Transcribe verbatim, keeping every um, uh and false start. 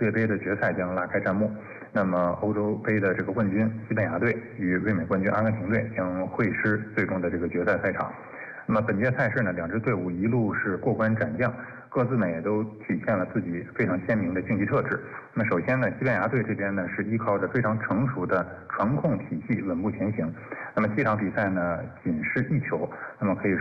界杯的决赛将拉开战幕。那么欧洲杯的这个冠军西班牙队与卫冕冠军阿根廷队将会师最终的这个决赛赛场。那么本届赛事呢，两支队伍一路是过关斩将，各自呢也都体现了自己非常鲜明的竞技特质。那么首先呢，西班牙队这边呢是依靠着非常成熟的传控体系稳步前行。那么这场比赛呢仅失一球，那么可以